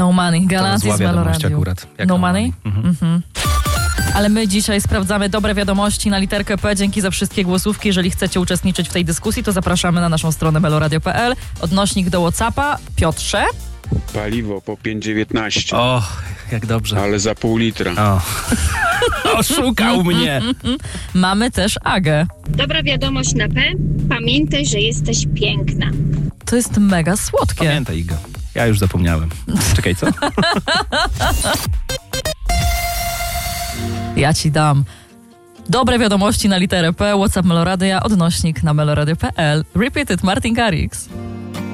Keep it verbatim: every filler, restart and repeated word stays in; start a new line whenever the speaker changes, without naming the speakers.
No Money, Galantis
zła wiadomość
Meloradio.
akurat. Jak
No
no
Money?
money? Mhm.
Mhm. Ale my dzisiaj sprawdzamy dobre wiadomości na literkę P. Dzięki za wszystkie głosówki. Jeżeli chcecie uczestniczyć w tej dyskusji, to zapraszamy na naszą stronę meloradio kropka p l. Odnośnik do WhatsAppa. Piotrze?
Paliwo po pięć dziewiętnaście,
O, jak dobrze.
ale za pół litra.
O. Oszukał mnie.
Mamy też Agę.
Dobra wiadomość na P. Pamiętaj, że jesteś piękna.
To jest mega słodkie.
Pamiętaj, Iga. Ja już zapomniałem. Czekaj, co?
Ja ci dam. Dobre wiadomości na literę P. WhatsApp Meloradia, odnośnik na meloradio kropka p l. Repeat it, Martin Garrix.